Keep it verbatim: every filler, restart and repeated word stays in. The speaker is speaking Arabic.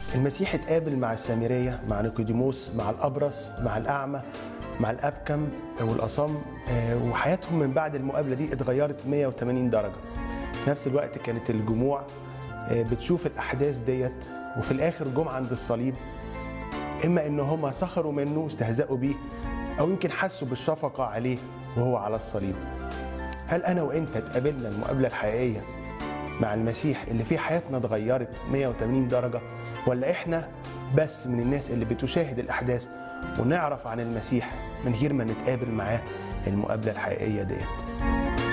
المسيح اتقابل مع السامرية، مع نيقوديموس، مع الأبرص، مع الأعمى، مع الأبكم والأصم، وحياتهم من بعد المقابلة دي اتغيرت مية وتمانين درجة. في نفس الوقت كانت الجموع بتشوف الأحداث ديت، وفي الآخر جم عند الصليب، إما إن هم سخروا منه واستهزأوا بيه، أو يمكن حسوا بالشفقة عليه وهو على الصليب. هل أنا وإنت اتقابلنا المقابلة الحقيقية مع المسيح اللي فيه حياتنا اتغيرت مية وتمانين درجة، ولا إحنا بس من الناس اللي بتشاهد الأحداث ونعرف عن المسيح من غير ما نتقابل معاه المقابلة الحقيقية ديت؟